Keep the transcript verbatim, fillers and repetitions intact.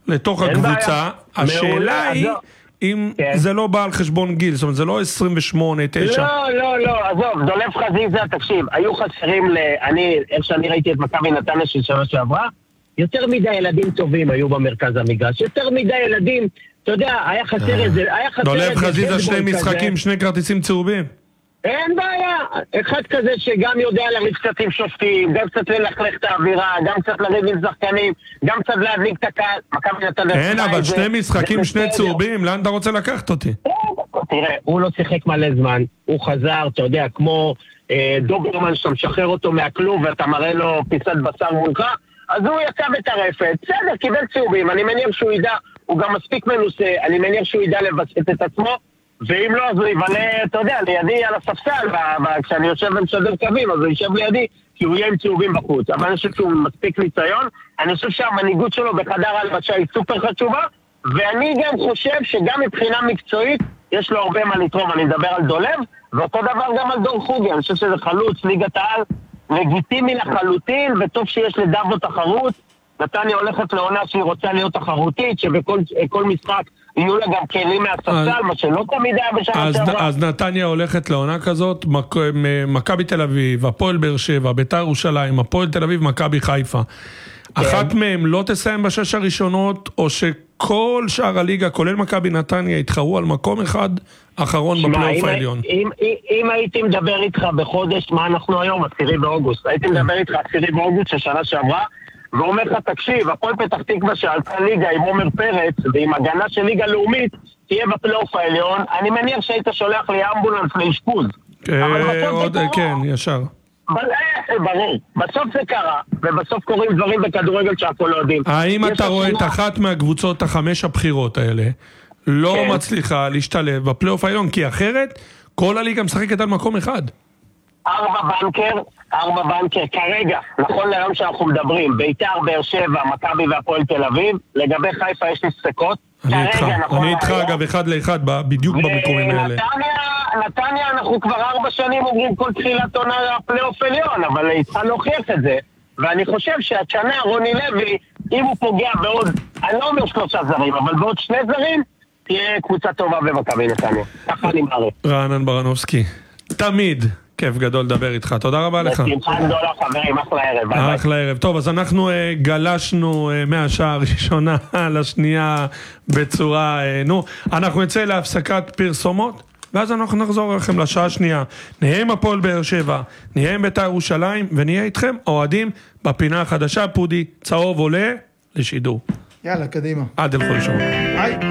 לתוך הקבוצה, השאלה היא אם זה לא בא על חשבון גיל, זאת אומרת זה לא עשרים ושמונה, תשע. לא, לא, לא, עזוב, דולב חזיזה, תקשיב, היו חסרים, אני, איך שאני ראיתי את מכבי נתניה של שנה שעברה, יותר מדי ילדים טובים היו במרכז המגרש, יותר מדי ילדים, אתה יודע, היה חסר איזה, היה חסר איזה... דולב חזיזה שני משחקים, שני כרטיסים צהובים. אין בעיה, אחד כזה שגם יודע לריב קצת עם שופטים, גם קצת ללכלך את האווירה, גם קצת לריב עם שחקנים, גם קצת להדליק את הקהל, מכבי נתניה... אין, אבל שני משחקים, שני צהובים, לאן אתה רוצה לקחת אותי? תראה, הוא לא שיחק מלא זמן, הוא חזר, אתה יודע, כמו דוברמן שאתה משחרר אותו מהכלוב ואתה מראה לו פיסת בשר מולך, אז הוא יצא בטרפת, בסדר, קיבל צהובים, אני מניח שהוא ידע, הוא גם מספיק מנוסה, אני מניח שהוא ידע לבסט את עצמו, ואם לא, אז הוא יבנה, אתה יודע, לידי על הספסל, כשאני יושב ומשדר קווים, אז הוא יושב לידי, כי הוא יהיה עם צהובים בחוץ. אבל אני חושב שהוא מספיק ניסיון, אני חושב שהמנהיגות שלו בחדר ההלבשה היא סופר חשובה, ואני גם חושב שגם מבחינה מקצועית, יש לו הרבה מה לתרום, אני מדבר על דולב, ואותו דבר גם על דור חוגי, אני חושב שזה חלוץ, ליגת העל, לגיטימי לחלוטין, וטוב שיש לדבו תחרות, נתניה הולכת לעונה שהיא רוצה להיות תחרותית, שבכל משחק יהיו לה גם כלים מהספסל, מה שלא תמיד היה בשנה שעברה. אז נתניה הולכת לעונה כזאת, מכבי תל אביב, הפועל באר שבע, בית"ר ירושלים, הפועל תל אביב, מכבי חיפה. אחת מהם לא תסיים בשש הראשונות, או שכל שאר הליגה, כולל מכבי נתניה, יתחרו על מקום אחד אחרון בפלייאוף העליון. אם הייתי מדבר איתך בחודש, מה אנחנו היום? עשירי באוגוסט. הייתי מדבר איתך עשירי באוגוסט של שנה שעברה, ואומר לך, תקשיב, הפועל פתח תקווה שעלתה ליגה עם עומר פרץ ועם הגנה של ליגה לאומית תהיה בפלייאוף העליון, אני מניח שהיית שולח לי אמבולנס לאשפוז. כן, ישר. ברור, בסוף זה קרה, ובסוף קוראים דברים בכדורגל שהכל לא יודעים. האם אתה רואה את אחת מהקבוצות החמש הבחירות האלה לא מצליחה להשתלב בפלייאוף העליון, כי אחרת כל הליגה משחקת על מקום אחד? ארבע בנקר, ארבע בנקר, כרגע, נכון להיום שאנחנו מדברים, בית"ר, באר שבע, מכבי והפועל תל אביב, לגבי חיפה יש לי ספקות. אני איתך, אני איתך אגב אחד לאחד, בדיוק במקומים האלה. נתניה, אנחנו כבר ארבע שנים אומרים כל תחילת עונה לפלייאוף עליון, אבל צריכה להוכיח את זה, ואני חושב שהשנה רוני לוי, אם הוא פוגע בעוד, אני לא אומר שלושה זרים, אבל בעוד שני זרים, תהיה קבוצה טובה במכבי נתניה. ככה אני מעריך. רענן ברנובסקי, תמיד כיף גדול לדבר איתך, תודה רבה לך. בשמחה גדולה חברים, אחלה ערב. אחלה ערב. טוב, אז אנחנו גלשנו מהשעה הראשונה לשנייה בצורה, נו, אנחנו נצא להפסקת פרסומות, ואז אנחנו נחזור לכם לשעה השנייה. נהיה עם הפועל באר שבע, נהיה עם בית"ר ירושלים, ונהיה איתכם אוהדים בפינה החדשה, פודי, צהוב עולה לשידור. יאללה, קדימה. עד אל חול שום. היי.